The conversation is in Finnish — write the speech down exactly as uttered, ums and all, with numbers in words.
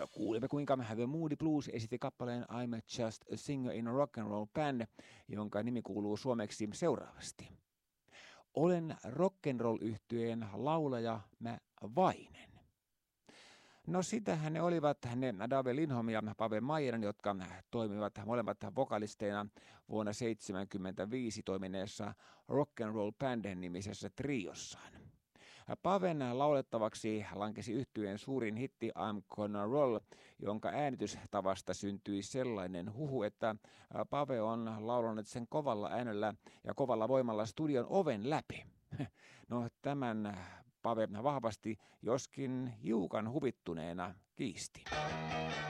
Kuulimme, kuinka The Moody Blues esitti kappaleen I'm just a singer in a rock and roll band, jonka nimi kuuluu suomeksi seuraavasti. Olen rock'n'roll-yhtyeen laulaja mä Vainen. No sitähän ne olivat ne Dave Lindholm ja Pave Maijanen, jotka toimivat molemmat vokalisteina vuonna seitsemänkymmentäviisi toimineessa Rock and Roll Band nimisessä triossaan. Paven laulettavaksi lankesi yhtyeen suurin hitti I'm Gonna Roll, jonka äänitystavasta syntyi sellainen huhu, että Pave on laulanut sen kovalla äänellä ja kovalla voimalla studion oven läpi. No tämän Pave vahvasti, joskin hiukan huvittuneena kiisti.